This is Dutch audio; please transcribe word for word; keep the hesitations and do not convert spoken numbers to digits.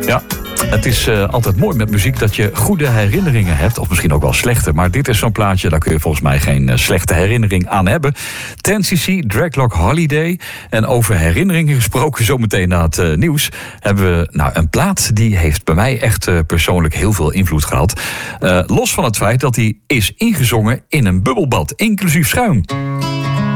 Ja, het is uh, altijd mooi met muziek dat je goede herinneringen hebt. Of misschien ook wel slechte. Maar dit is zo'n plaatje, daar kun je volgens mij geen uh, slechte herinnering aan hebben. ten C C, Draglock Holiday. En over herinneringen gesproken, zometeen na het uh, nieuws, hebben we nou, een plaat die heeft bij mij echt uh, persoonlijk heel veel invloed gehad. Uh, los van het feit dat hij is ingezongen in een bubbelbad, inclusief schuim.